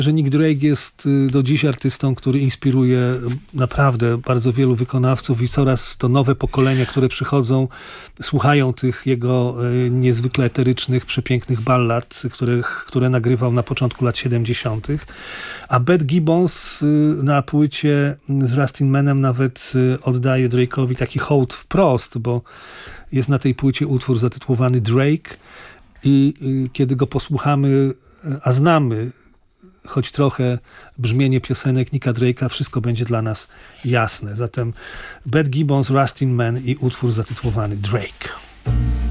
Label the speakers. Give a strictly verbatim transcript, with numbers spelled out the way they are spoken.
Speaker 1: że Nick Drake jest do dziś artystą, który inspiruje naprawdę bardzo wielu wykonawców i coraz to nowe pokolenia, które przychodzą, słuchają tych jego niezwykle eterycznych, przepięknych ballad, których, które nagrywał na początku lat siedemdziesiątych. A Beth Gibbons na płycie z Rustin Manem nawet oddaje Drake'owi taki hołd wprost, bo jest na tej płycie utwór zatytułowany Drake i kiedy go posłuchamy, a znamy choć trochę brzmienie piosenek Nicka Drake'a, wszystko będzie dla nas jasne. Zatem Beth Gibbons, Rustin Man i utwór zatytułowany Drake.